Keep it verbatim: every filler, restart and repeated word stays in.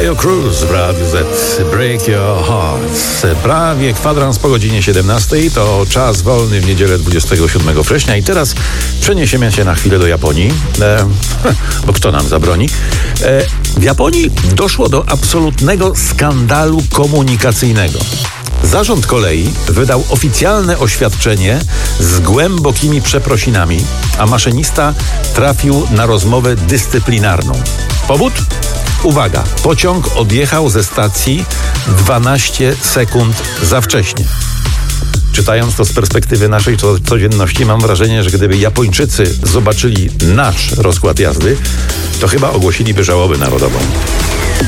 Taio Cruz w Radiu Z. Break Your Heart. Prawie kwadrans po godzinie siedemnastej. To czas wolny w niedzielę dwudziestego siódmego września. I teraz przeniesiemy się na chwilę do Japonii, e, bo kto nam zabroni. E, w Japonii doszło do absolutnego skandalu komunikacyjnego. Zarząd kolei wydał oficjalne oświadczenie z głębokimi przeprosinami, a maszynista trafił na rozmowę dyscyplinarną. Powód? Uwaga, pociąg odjechał ze stacji dwanaście sekund za wcześnie. Czytając to z perspektywy naszej codzienności, mam wrażenie, że gdyby Japończycy zobaczyli nasz rozkład jazdy, to chyba ogłosiliby żałobę narodową.